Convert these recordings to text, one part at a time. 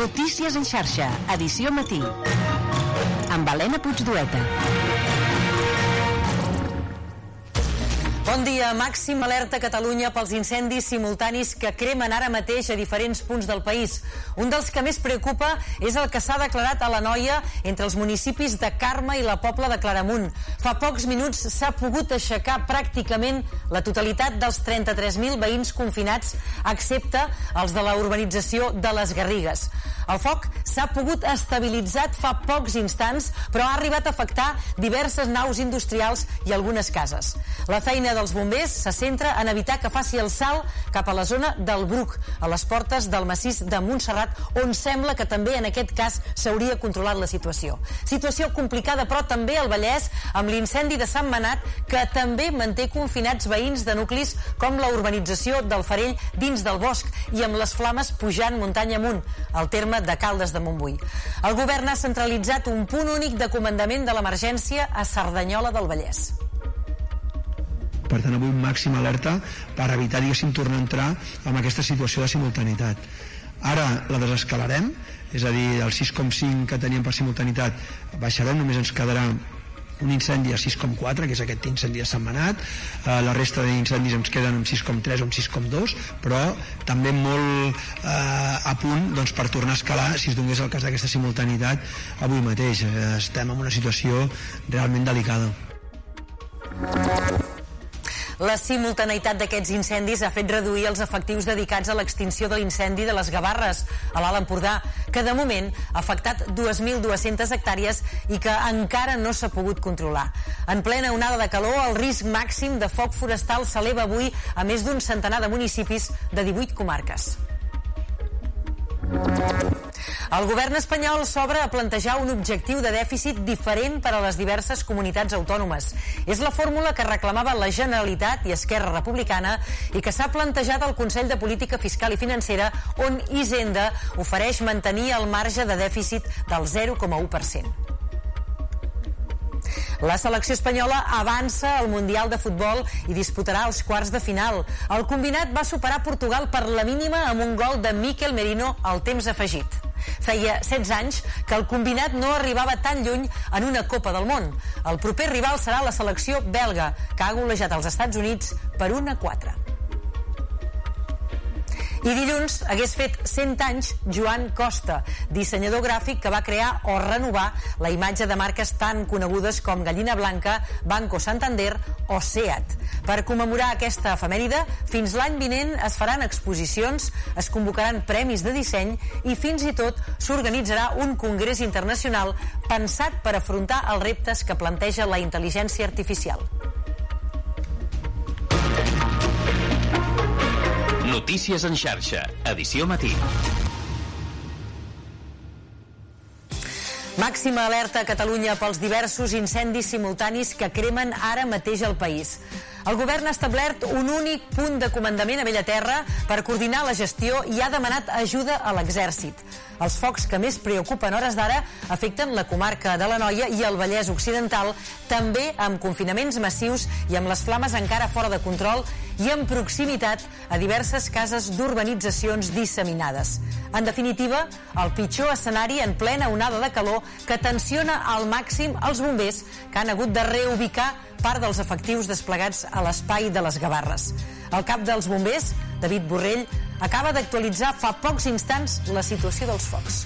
Notícies en xarxa, edició matí. Amb Helena Puigdueta. Bon dia. Màxim alerta a Catalunya pels incendis simultanis que cremen ara mateix a diferents punts del país. Un dels que més preocupa és el que s'ha declarat a l'Anoia entre els municipis de Carme i la Pobla de Claramunt. Fa pocs minuts s'ha pogut aixecar pràcticament la totalitat dels 33.000 veïns confinats, excepte els de la urbanització de les Garrigues. El foc s'ha pogut estabilitzar fa pocs instants, però ha arribat a afectar diverses naus industrials i algunes cases. La feina dels bombers se centra en evitar que faci el salt cap a la zona del Bruc, a les portes del massís de Montserrat, on sembla que també en aquest cas s'hauria controlat la situació. Situació complicada, però també al Vallès, amb l'incendi de Sant Manat, que també manté confinats veïns de nuclis com la urbanització del Farell dins del bosc i amb les flames pujant muntanya amunt, al terme de Caldes de Montbui. El govern ha centralitzat un punt únic de comandament de l'emergència a Cerdanyola del Vallès. Per tant, avui màxima alerta per evitar, diguéssim, tornar a entrar en aquesta situació de simultanitat. Ara la desescalarem, és a dir, el 6,5 que teníem per simultanitat baixarem, només ens quedarà un incendi a 6,4, que és aquest incendi de Sant Manat. La resta d'incendis ens queden amb 6,3 o amb 6,2, però també molt a punt doncs, per tornar a escalar si es donés el cas d'aquesta simultanitat avui mateix. Estem en una situació realment delicada. La simultaneïtat d'aquests incendis ha fet reduir els efectius dedicats a l'extinció de l'incendi de les Gavarres, a l'Alt Empordà, que de moment ha afectat 2.200 hectàrees i que encara no s'ha pogut controlar. En plena onada de calor, el risc màxim de foc forestal s'eleva avui a més d'un centenar de municipis de 18 comarques. El govern espanyol s'obre a plantejar un objectiu de dèficit diferent per a les diverses comunitats autònomes. És la fórmula que reclamava la Generalitat i Esquerra Republicana i que s'ha plantejat al Consell de Política Fiscal i Financera, on Hisenda ofereix mantenir el marge de dèficit del 0,1%. La selecció espanyola avança al Mundial de Futbol i disputarà els quarts de final. El combinat va superar Portugal per la mínima amb un gol de Mikel Merino al temps afegit. Feia 16 anys que el combinat no arribava tan lluny en una Copa del Món. El proper rival serà la selecció belga, que ha golejat els Estats Units per 1-4. I dilluns hagués fet 100 anys Joan Costa, dissenyador gràfic que va crear o renovar la imatge de marques tan conegudes com Gallina Blanca, Banco Santander o SEAT. Per commemorar aquesta efemèride, fins l'any vinent es faran exposicions, es convocaran premis de disseny i fins i tot s'organitzarà un congrés internacional pensat per afrontar els reptes que planteja la intel·ligència artificial. Notícies en xarxa, edició matí. Màxima alerta a Catalunya pels diversos incendis simultanis que cremen ara mateix el país. El govern ha establert un únic punt de comandament a Bellaterra per coordinar la gestió i ha demanat ajuda a l'exèrcit. Els focs que més preocupen hores d'ara afecten la comarca de l'Anoia i el Vallès Occidental, també amb confinaments massius i amb les flames encara fora de control i en proximitat a diverses cases d'urbanitzacions disseminades. En definitiva, el pitjor escenari en plena onada de calor que tensiona al màxim els bombers que han hagut de reubicar part dels efectius desplegats a l'espai de les Gavarres. El cap dels bombers, David Borrell, acaba d'actualitzar fa pocs instants la situació dels focs.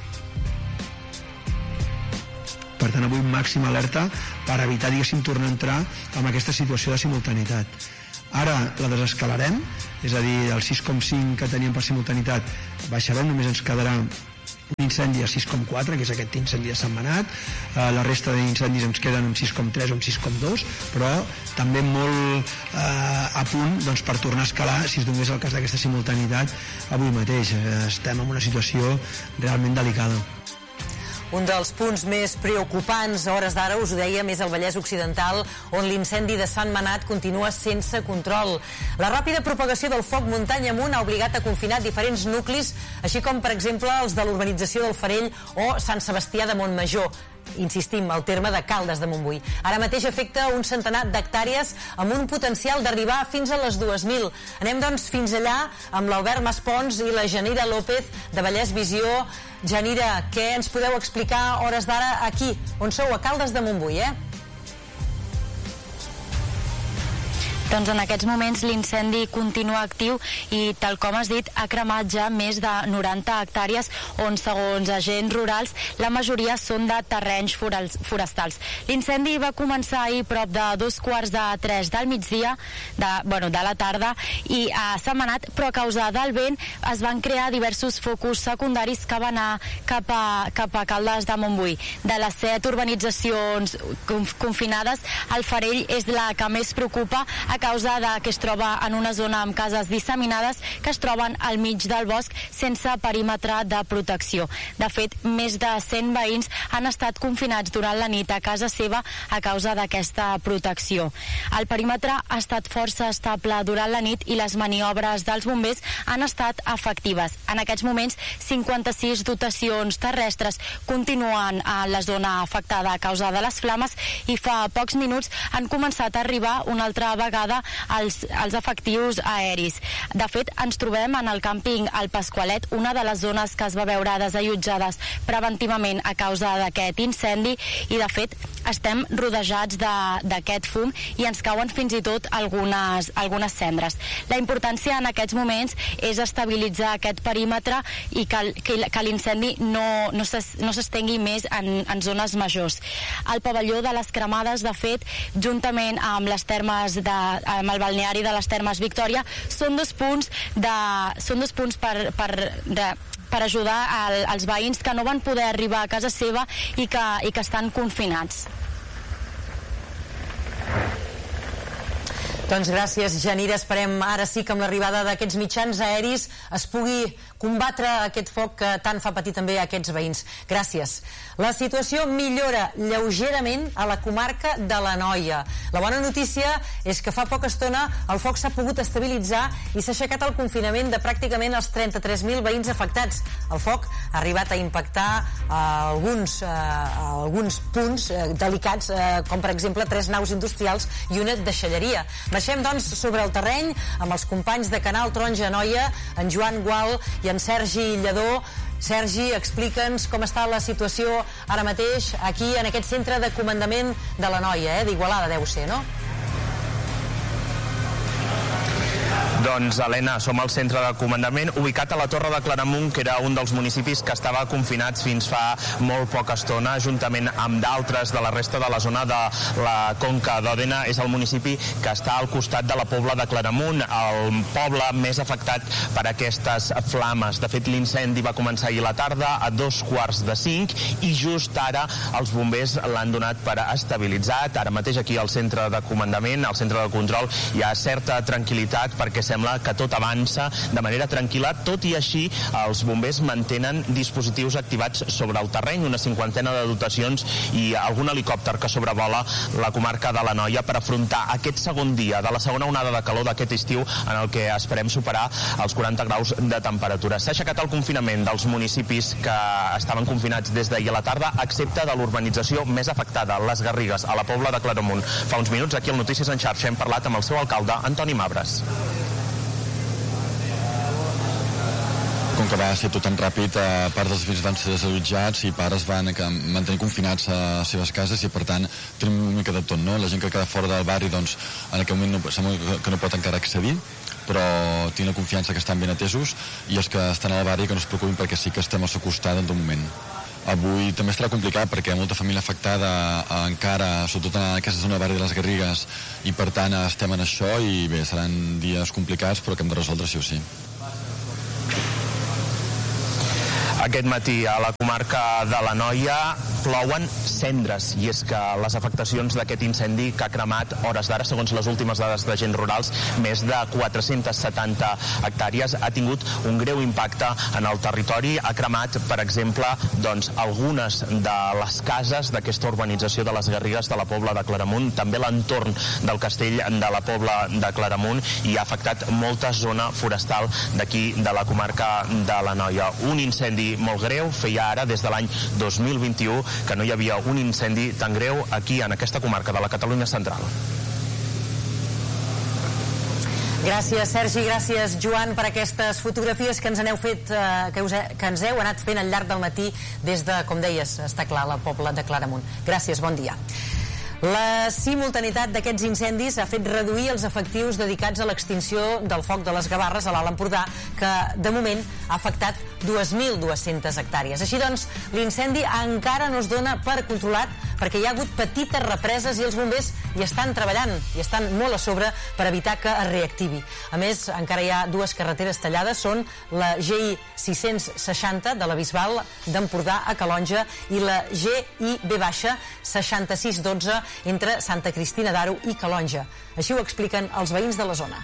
Per tant, avui màxima alerta per evitar, diguéssim, tornar a entrar en aquesta situació de simultanitat. Ara la desescalarem, és a dir, el 6,5 que teníem per simultanitat baixarem, només ens quedarà un incendi a 6,4, que és aquest incendi de Sant Manat. La resta d'incendis ens queden amb 6,3 o amb 6,2, però també molt a punt doncs, per tornar a escalar si es donés el cas d'aquesta simultanitat avui mateix. Estem en una situació realment delicada. Un dels punts més preocupants a hores d'ara, us ho dèiem, és el Vallès Occidental, on l'incendi de Sant Manat continua sense control. La ràpida propagació del foc muntanya amunt ha obligat a confinar diferents nuclis, així com, per exemple, els de l'urbanització del Farell o Sant Sebastià de Montmajor. insistim, al terme de Caldes de Montbui. Ara mateix afecta un centenar d'hectàrees amb un potencial d'arribar fins a les 2.000. Anem, doncs, fins allà amb l'Albert Maspons i la Janira López de Vallès Visió. Janira, què ens podeu explicar a hores d'ara aquí, on sou, a Caldes de Montbui, Doncs en aquests moments l'incendi continua actiu i, tal com has dit, ha cremat ja més de 90 hectàrees on, segons agents rurals, la majoria són de terrenys forestals. L'incendi va començar ahir prop de 2:45 del migdia, de la tarda, i s'ha manat, però a causa del vent es van crear diversos focus secundaris que van anar cap a Caldes de Montbui. De les 7 urbanitzacions confinades, el Farell és la que més preocupa a causa que es troba en una zona amb cases disseminades que es troben al mig del bosc sense perímetre de protecció. De fet, més de 100 veïns han estat confinats durant la nit a casa seva a causa d'aquesta protecció. El perímetre ha estat força estable durant la nit i les maniobres dels bombers han estat efectives. En aquests moments, 56 dotacions terrestres continuen a la zona afectada a causa de les flames i fa pocs minuts han començat a arribar una altra vegada els efectius aeris. De fet, ens trobem en el càmping El Pasqualet, una de les zones que es va veure desallotjades preventivament a causa d'aquest incendi, i de fet estem rodejats d'aquest fum i ens cauen fins i tot algunes cendres. La importància en aquests moments és estabilitzar aquest perímetre i que l'incendi no s'estengui més en zones majors. El pavelló de les cremades, de fet, juntament amb les termes amb el balneari de les Termes Victòria, són dos punts per ajudar als veïns que no van poder arribar a casa seva i que estan confinats. Doncs gràcies, Janira. Esperem ara sí que amb l'arribada d'aquests mitjans aeris es pugui combatre aquest foc que tant fa patir també a aquests veïns. Gràcies. La situació millora lleugerament a la comarca de l'Anoia. La bona notícia és que fa poca estona el foc s'ha pogut estabilitzar i s'ha aixecat el confinament de pràcticament els 33.000 veïns afectats. El foc ha arribat a impactar alguns punts delicats, com per exemple 3 naus industrials i una deixalleria. Baixem, doncs, sobre el terreny amb els companys de Canal Taronja Anoia, en Joan Gual i en Sergi Lledó. Sergi, explica'ns com està la situació ara mateix aquí en aquest centre de comandament de l'Anoia, d'Igualada deu ser, no? Doncs, Helena, som al centre de comandament ubicat a la Torre de Claramunt, que era un dels municipis que estava confinats fins fa molt poca estona, juntament amb d'altres de la resta de la zona de la Conca d'Òdena. És el municipi que està al costat de la Pobla de Claramunt, el poble més afectat per aquestes flames. De fet, l'incendi va començar ahir a la tarda a 4:45 i just ara els bombers l'han donat per estabilitzat. Ara mateix aquí al centre de comandament, al centre de control, hi ha certa tranquil·litat perquè sembla que tot avança de manera tranquil·la. Tot i així, els bombers mantenen dispositius activats sobre el terreny, una 50ena de dotacions i algun helicòpter que sobrevola la comarca de l'Anoia per afrontar aquest segon dia de la segona onada de calor d'aquest estiu, en el que esperem superar els 40 graus de temperatura. S'ha aixecat el confinament dels municipis que estaven confinats des d'ahir a la tarda, excepte de l'urbanització més afectada, Les Garrigues, a la Pobla de Claramunt. Fa uns minuts, aquí al Notícies en Xarxa, hem parlat amb el seu alcalde, Antoni Mabres. Com que va ser tot tan ràpid, part dels veïns van ser desallotjats i pares van mantenir confinats a les seves cases i per tant tenim una mica de tot, no? La gent que queda fora del barri, doncs en aquest moment sembla que no pot encara accedir, però tinc la confiança que estan ben atesos, i els que estan al barri que no es preocupin perquè sí que estem al seu costat en tot moment. Avui també estarà complicat perquè hi ha molta família afectada encara, sobretot en aquesta zona del barri de les Garrigues, i per tant estem en això i bé, seran dies complicats però que hem de resoldre sí o sí. Aquest matí a la comarca de l'Anoia plouen cendres, i és que les afectacions d'aquest incendi que ha cremat hores d'ara, segons les últimes dades d'agents rurals, més de 470 hectàrees, ha tingut un greu impacte en el territori. Ha cremat, per exemple, doncs, algunes de les cases d'aquesta urbanització de les Garrigues de la Pobla de Claramunt, també l'entorn del castell de la Pobla de Claramunt, i ha afectat molta zona forestal d'aquí, de la comarca de l'Anoia. Un incendi molt greu. Feia ara, des de l'any 2021, que no hi havia un incendi tan greu aquí, en aquesta comarca de la Catalunya central. Gràcies, Sergi, gràcies, Joan, per aquestes fotografies que ens heu fet, que ens heu anat fent al llarg del matí des de, com deies, està clar, la Pobla de Claramunt. Gràcies, bon dia. La simultaneïtat d'aquests incendis ha fet reduir els efectius dedicats a l'extinció del foc de les Gavarres a l'Alt Empordà, que de moment ha afectat 2.200 hectàrees. Així doncs, l'incendi encara no es dona per controlat perquè hi ha hagut petites represes i els bombers hi estan treballant, i estan molt a sobre per evitar que es reactivi. A més, encara hi ha dues carreteres tallades, són la GI 660 de la Bisbal d'Empordà a Calonja i la GIB 6612 entre Santa Cristina d'Aro i Calonja. Així ho expliquen els veïns de la zona.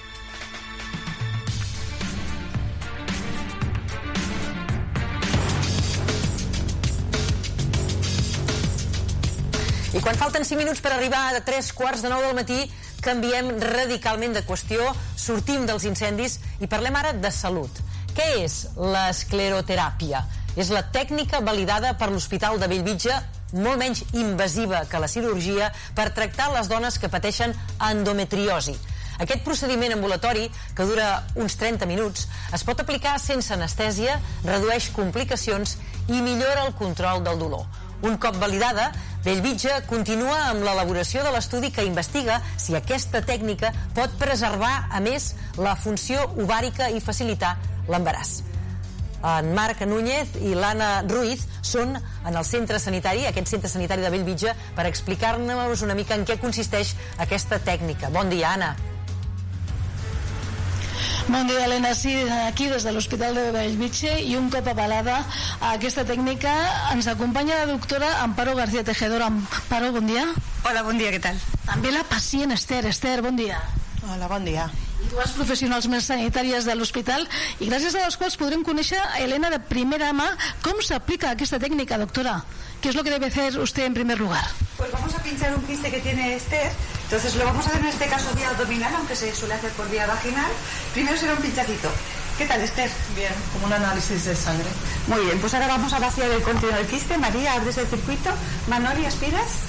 I quan falten 5 minuts per arribar a 3:15 del matí, canviem radicalment de qüestió, sortim dels incendis i parlem ara de salut. Què és l'escleroteràpia? És la tècnica validada per l'Hospital de Bellvitge, molt menys invasiva que la cirurgia, per tractar les dones que pateixen endometriosi. Aquest procediment ambulatori, que dura uns 30 minuts, es pot aplicar sense anestèsia, redueix complicacions i millora el control del dolor. Un cop validada, Bellvitge continua amb l'elaboració de l'estudi que investiga si aquesta tècnica pot preservar, a més, la funció ovàrica i facilitar l'embaràs. En Marc Núñez i l'Anna Ruiz són en el centre sanitari, aquest centre sanitari de Bellvitge, per explicar-nos una mica en què consisteix aquesta tècnica. Bon dia, Anna. Bon dia, Helena. Sí, aquí des de l'Hospital de Bellvitge, i un cop avalada aquesta tècnica ens acompanya la doctora Amparo García Tejedor. Amparo, bon dia. Hola, bon dia, què tal? També la pacient Esther. Esther, bon dia. Hola, bon dia. I dues professionals més sanitàries de l'hospital, i gràcies a les quals podrem conèixer a Helena de primera mà com s'aplica aquesta tècnica, doctora. ¿Qué es lo que debe hacer usted en primer lugar? Pues vamos a pinchar un quiste que tiene Esther. Entonces lo vamos a hacer en este caso vía abdominal, aunque se suele hacer por vía vaginal. Primero será un pinchacito. ¿Qué tal, Esther? Bien, como un análisis de sangre. Muy bien, pues ahora vamos a vaciar el contenido del quiste. María, abres el circuito. Manoli, aspiras.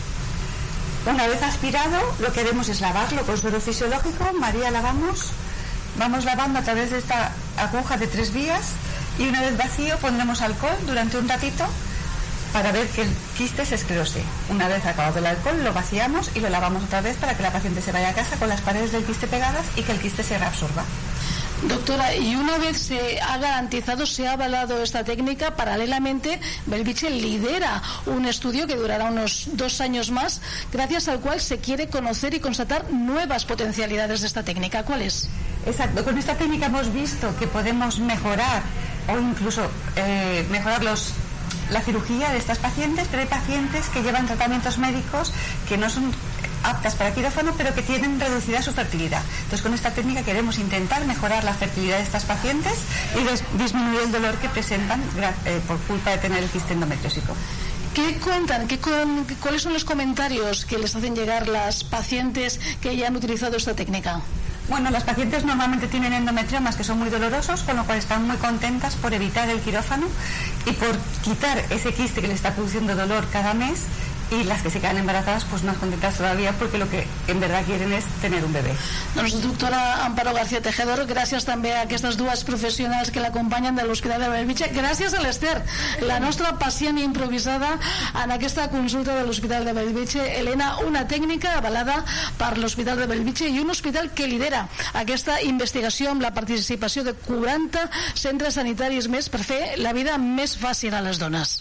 Una vez aspirado, lo que haremos es lavarlo con suero fisiológico. María, lavamos. Vamos lavando a través de esta aguja de 3 vías, y una vez vacío pondremos alcohol durante un ratito para ver que el quiste se esclerose. Una vez acabado el alcohol, lo vaciamos y lo lavamos otra vez para que la paciente se vaya a casa con las paredes del quiste pegadas y que el quiste se reabsorba. Doctora, y una vez se ha garantizado, se ha avalado esta técnica, paralelamente Bellvitge lidera un estudio que durará unos 2 años más, gracias al cual se quiere conocer y constatar nuevas potencialidades de esta técnica. ¿Cuáles? Exacto, con esta técnica hemos visto que podemos mejorar o incluso mejorar la cirugía de estas pacientes, pero hay pacientes que llevan tratamientos médicos que no son aptas para quirófano, pero que tienen reducida su fertilidad. Entonces, con esta técnica queremos intentar mejorar la fertilidad de estas pacientes y disminuir el dolor que presentan por culpa de tener el quiste endometriósico. ¿Qué cuentan? ¿Cuáles son los comentarios que les hacen llegar las pacientes que ya han utilizado esta técnica? Bueno, las pacientes normalmente tienen endometriomas que son muy dolorosos, con lo cual están muy contentas por evitar el quirófano y por quitar ese quiste que les está produciendo dolor cada mes. Y las que se quedan embarazadas, pues más contentas todavía, porque lo que en verdad quieren es tener un bebé. Doncs, doctora Amparo García Tejedor, gràcies també a aquestes dues professionals que l'acompanyen de l'Hospital de Bellvitge. Gràcies a l'Esther, la nostra pacient improvisada en aquesta consulta de l'Hospital de Bellvitge. Helena, una tècnica avalada per l'Hospital de Bellvitge i un hospital que lidera aquesta investigació amb la participació de 40 centres sanitaris més per fer la vida més fàcil a les dones.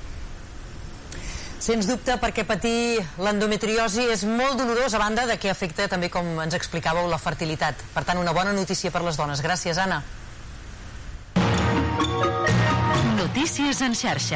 Sens dubte, perquè patir l'endometriosi és molt dolorós, a banda de que afecta també, com ens explicàveu, la fertilitat. Per tant, una bona notícia per les dones. Gràcies, Anna. Notícies en xarxa.